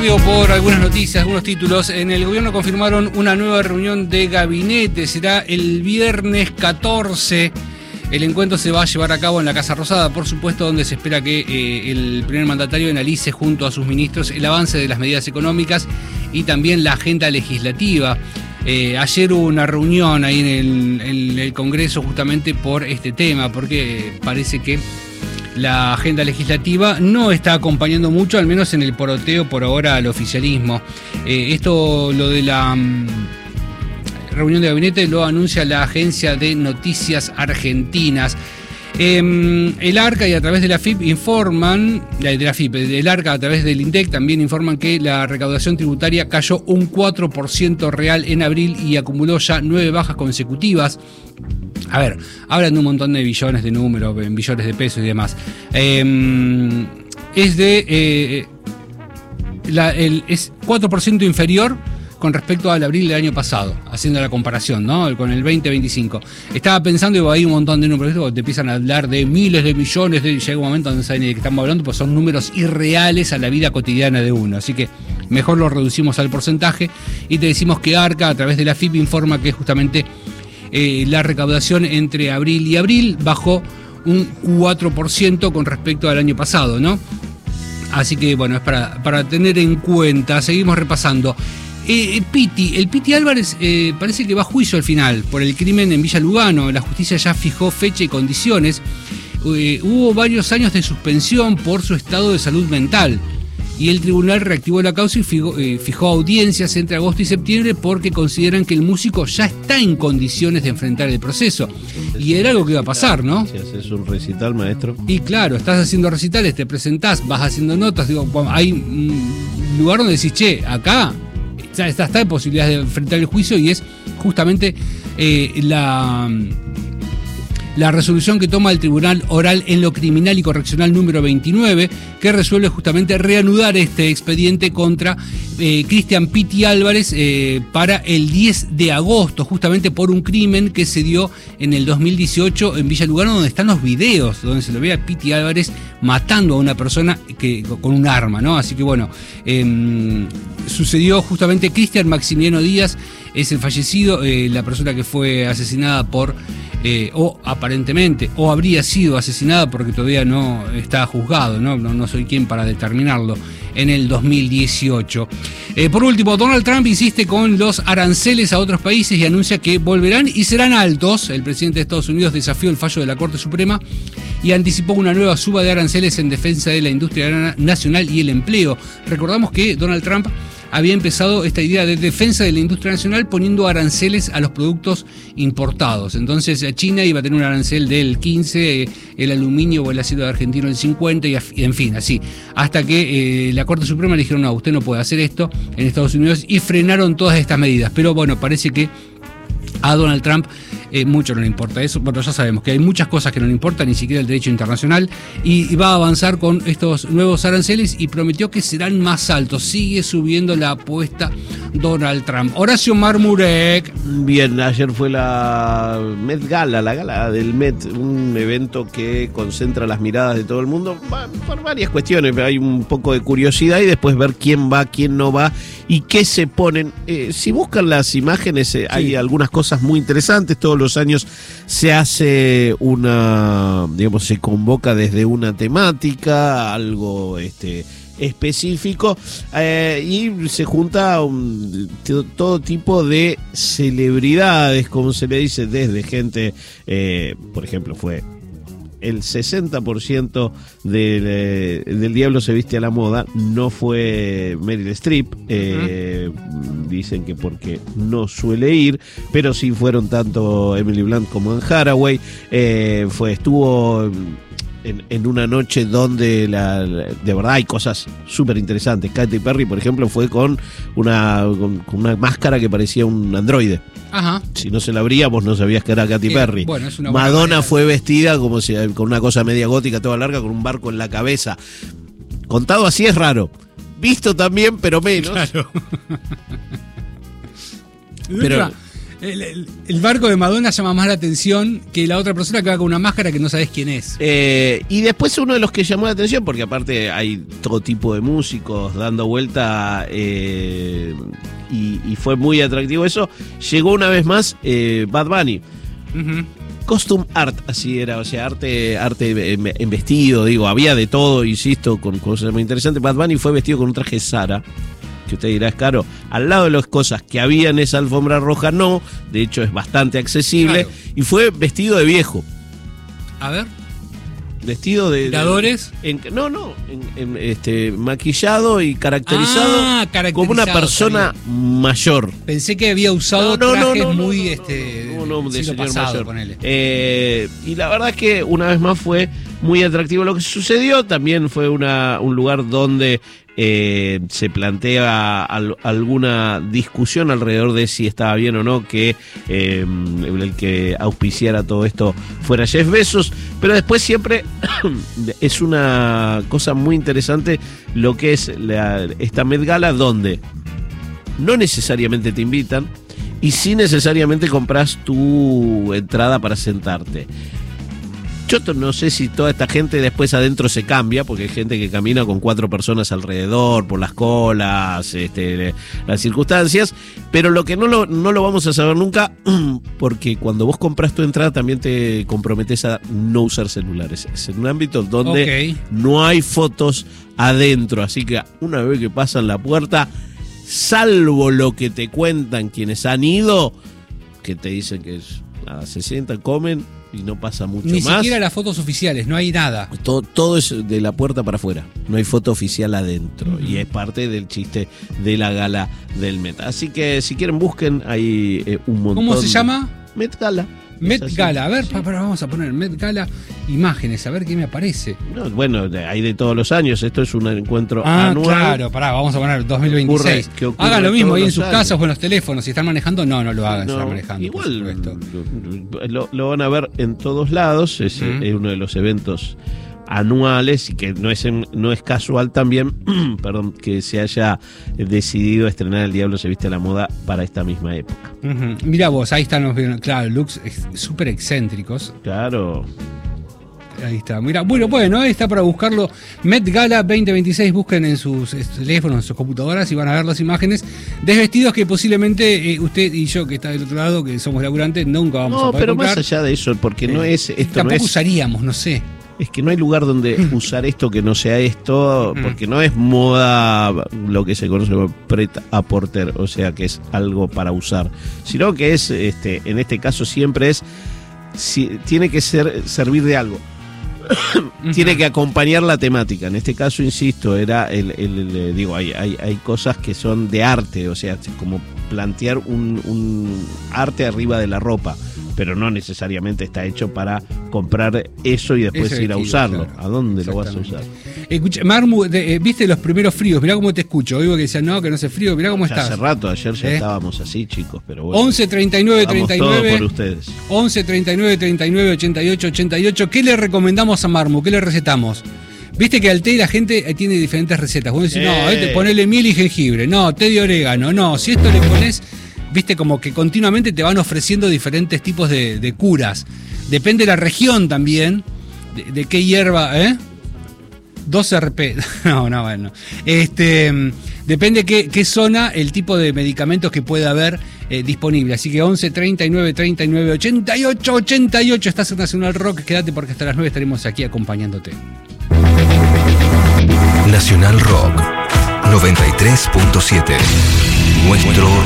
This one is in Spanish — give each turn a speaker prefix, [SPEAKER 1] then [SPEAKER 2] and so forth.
[SPEAKER 1] Por algunas noticias, algunos títulos. En el gobierno confirmaron una nueva reunión de gabinete. Será el viernes 14. El encuentro se va a llevar a cabo en la Casa Rosada, por supuesto, donde se espera que el primer mandatario analice junto a sus ministros el avance de las medidas económicas y también la agenda legislativa. Ayer hubo una reunión ahí en el Congreso justamente por este tema, porque parece que la agenda legislativa no está acompañando mucho, al menos en el poroteo por ahora al oficialismo. Lo de la reunión de gabinete lo anuncia la Agencia de Noticias Argentinas. El ARCA y a través de la FIP informan, el ARCA a través del INDEC también informan que la recaudación tributaria cayó un 4% real en abril y acumuló ya 9 bajas consecutivas. A ver, hablan de un montón de billones de números, en billones de pesos y demás. Es 4% inferior con respecto al abril del año pasado, haciendo la comparación, ¿no? Con el 2025. Estaba pensando, y hay un montón de números, te empiezan a hablar de miles de millones, llega un momento donde no saben de qué estamos hablando, pues son números irreales a la vida cotidiana de uno. Así que mejor lo reducimos al porcentaje y te decimos que ARCA, a través de la FIP, informa que justamente la recaudación entre abril y abril bajó un 4% con respecto al año pasado, ¿no? Así que bueno, es para tener en cuenta. Seguimos repasando. El Piti Álvarez parece que va a juicio al final por el crimen en Villa Lugano. La justicia ya fijó fecha y condiciones. Hubo varios años de suspensión por su estado de salud mental. Y el tribunal reactivó la causa y fijó audiencias entre agosto y septiembre porque consideran que el músico ya está en condiciones de enfrentar el proceso. Y era algo que iba a pasar, ¿no? Si
[SPEAKER 2] haces un recital, maestro.
[SPEAKER 1] Y claro, estás haciendo recitales, te presentás, vas haciendo notas. Digo, hay un lugar donde decís, che, acá está en posibilidad de enfrentar el juicio, y es justamente la resolución que toma el Tribunal Oral en lo Criminal y Correccional número 29, que resuelve justamente reanudar este expediente contra Cristian Piti Álvarez para el 10 de agosto, justamente por un crimen que se dio en el 2018 en Villa Lugano, donde están los videos, donde se lo ve a Piti Álvarez matando a una persona con un arma, ¿no? Así que bueno, sucedió justamente. Cristian Maximiliano Díaz es el fallecido, la persona que fue asesinada o aparentemente, o habría sido asesinada, porque todavía no está juzgado, no soy quien para determinarlo, en el 2018. Por último, Donald Trump insiste con los aranceles a otros países y anuncia que volverán y serán altos. El presidente de Estados Unidos desafió el fallo de la Corte Suprema y anticipó una nueva suba de aranceles en defensa de la industria nacional y el empleo. Recordamos que Donald Trump había empezado esta idea de defensa de la industria nacional poniendo aranceles a los productos importados. Entonces China iba a tener un arancel del 15%, el aluminio o el acero argentino del 50%, y en fin, así. Hasta que la Corte Suprema le dijeron, no, usted no puede hacer esto en Estados Unidos, y frenaron todas estas medidas. Pero bueno, parece que a Donald Trump mucho no le importa eso. Bueno, ya sabemos que hay muchas cosas que no le importan, ni siquiera el derecho internacional, y va a avanzar con estos nuevos aranceles y prometió que serán más altos. Sigue subiendo la apuesta Donald Trump. Horacio Marmurek.
[SPEAKER 2] Bien, ayer fue la Met Gala, la gala del Met, un evento que concentra las miradas de todo el mundo por varias cuestiones. Hay un poco de curiosidad y después ver quién va, quién no va y qué se ponen. Si buscan las imágenes, hay algunas cosas muy interesantes. Todos los años se hace se convoca desde una temática, algo específico, y se junta todo tipo de celebridades, como se le dice, desde gente, por ejemplo, fue el 60% del Diablo se viste a la moda, no fue Meryl Streep. Dicen que porque no suele ir, pero sí fueron tanto Emily Blunt como Anne Hathaway. Estuvo en una noche donde de verdad hay cosas súper interesantes. Katy Perry, por ejemplo, fue con una máscara que parecía un androide.
[SPEAKER 1] Ajá.
[SPEAKER 2] Si no se la abríamos, no sabías que era Katy Perry.
[SPEAKER 1] Bueno, es una
[SPEAKER 2] Madonna fue vestida como si con una cosa media gótica, toda larga, con un barco en la cabeza. Contado así es raro. Visto también, pero menos.
[SPEAKER 1] Claro.
[SPEAKER 2] Pero
[SPEAKER 1] El barco de Madonna llama más la atención que la otra persona que va con una máscara que no sabes quién es.
[SPEAKER 2] Y después uno de los que llamó la atención, porque aparte hay todo tipo de músicos dando vuelta, y fue muy atractivo eso, llegó una vez más Bad Bunny.
[SPEAKER 1] Uh-huh.
[SPEAKER 2] Costume art, así era, o sea, arte en vestido, digo, había de todo, insisto, con cosas muy interesantes. Bad Bunny fue vestido con un traje Zara, que usted dirá es caro, al lado de las cosas que había en esa alfombra roja, no, de hecho es bastante accesible, claro. Y fue vestido de viejo.
[SPEAKER 1] A ver.
[SPEAKER 2] Vestido de...
[SPEAKER 1] ¿Tiradores?
[SPEAKER 2] Maquillado y caracterizado, como una persona mayor.
[SPEAKER 1] Pensé que había usado trajes muy
[SPEAKER 2] de señor
[SPEAKER 1] pasado,
[SPEAKER 2] mayor. Y la verdad es que una vez más fue muy atractivo lo que sucedió. También fue un lugar donde se plantea alguna discusión alrededor de si estaba bien o no que el que auspiciara todo esto fuera Jeff Bezos, pero después siempre es una cosa muy interesante lo que es esta Met Gala, donde no necesariamente te invitan y sí necesariamente compras tu entrada para sentarte. Yo no sé si toda esta gente después adentro se cambia, porque hay gente que camina con 4 personas alrededor, por las colas, las circunstancias, pero lo que no lo vamos a saber nunca, porque cuando vos compras tu entrada también te comprometes a no usar celulares. Es en un ámbito donde no hay fotos adentro, así que una vez que pasan la puerta, salvo lo que te cuentan quienes han ido, que te dicen que se sientan, comen, y no pasa mucho más.
[SPEAKER 1] Ni siquiera las fotos oficiales, no hay nada.
[SPEAKER 2] Todo es de la puerta para afuera. No hay foto oficial adentro. Uh-huh. Y es parte del chiste de la gala del Met. Así que si quieren busquen, hay un montón.
[SPEAKER 1] ¿Cómo se llama?
[SPEAKER 2] Met Gala.
[SPEAKER 1] Met Gala, a ver, vamos a poner Met Gala imágenes, a ver qué me aparece.
[SPEAKER 2] No, bueno, hay de todos los años, esto es un encuentro anual.
[SPEAKER 1] Claro, vamos a poner 2026. Hagan lo mismo ahí en sus casas o en los teléfonos, si están manejando, no lo hagan, si están manejando.
[SPEAKER 2] Igual lo van a ver en todos lados, es uno de los eventos anuales y que no es casual también perdón, que se haya decidido estrenar El Diablo se viste a la moda para esta misma época.
[SPEAKER 1] Uh-huh. Mirá vos, ahí están los looks súper excéntricos.
[SPEAKER 2] Claro.
[SPEAKER 1] Ahí está, mira, bueno, ahí está para buscarlo. Met Gala 2026, busquen en sus teléfonos, en sus computadoras y van a ver las imágenes de vestidos que posiblemente usted y yo, que está del otro lado, que somos laburantes, nunca vamos a poder comprar.
[SPEAKER 2] Más allá de eso, porque no es esto.
[SPEAKER 1] Tampoco usaríamos, no sé.
[SPEAKER 2] Es que no hay lugar donde usar esto que no sea esto, porque no es moda lo que se conoce como pret-à-porter, o sea que es algo para usar, sino que es, en este caso siempre tiene que servir de algo. Tiene que acompañar la temática. En este caso, insisto, era digo, hay cosas que son de arte, o sea, como plantear un arte arriba de la ropa, pero no necesariamente está hecho para comprar eso y después ir a usarlo. Claro. ¿A dónde lo vas a usar?
[SPEAKER 1] Escucha, Marmu, viste los primeros fríos, mirá cómo te escucho. Oigo que decían, no, que no hace frío, mirá cómo estás.
[SPEAKER 2] Hace rato, ayer ya estábamos así, chicos, pero bueno.
[SPEAKER 1] 11 39 39
[SPEAKER 2] todo por ustedes.
[SPEAKER 1] 11 39 39 88 88. ¿Qué le recomendamos a Marmu? ¿Qué le recetamos? Viste que al té la gente tiene diferentes recetas. Vos decís, no, ponele miel y jengibre, no, té de orégano, no, si esto le pones, viste como que continuamente te van ofreciendo diferentes tipos de curas. Depende de la región también, de qué hierba, 2RP, no, bueno. Depende qué zona, el tipo de medicamentos que puede haber disponible. Así que 11 39 39 88 88. Estás en Nacional Rock, quédate porque hasta las 9 estaremos aquí acompañándote.
[SPEAKER 3] Nacional Rock 93.7. Nuestro